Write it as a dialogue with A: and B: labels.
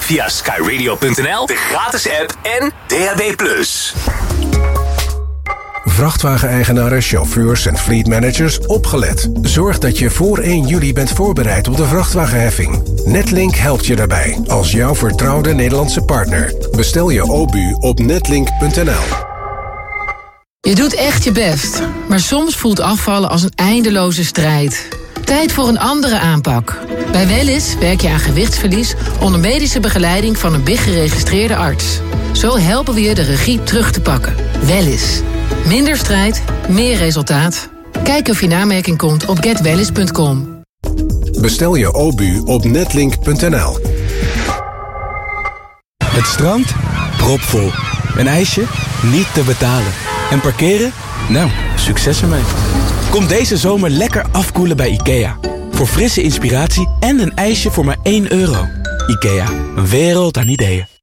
A: via skyradio.nl, de gratis app en DAB+.
B: Vrachtwageneigenaren, chauffeurs en fleetmanagers, opgelet. Zorg dat je voor 1 juli bent voorbereid op de vrachtwagenheffing. Netlink helpt je daarbij, als jouw vertrouwde Nederlandse partner. Bestel je OBU op netlink.nl.
C: Je doet echt je best, maar soms voelt afvallen als een eindeloze strijd. Tijd voor een andere aanpak. Bij Wellis werk je aan gewichtsverlies onder medische begeleiding van een BIG-geregistreerde arts. Zo helpen we je de regie terug te pakken. Wellis. Minder strijd, meer resultaat. Kijk of je in aanmerking komt op getwellis.com.
B: Bestel je OBU op netlink.nl.
D: Het strand? Propvol. Een ijsje? Niet te betalen. En parkeren? Nou, succes ermee. Kom deze zomer lekker afkoelen bij IKEA. Voor frisse inspiratie en een ijsje voor maar €1. IKEA, een wereld aan ideeën.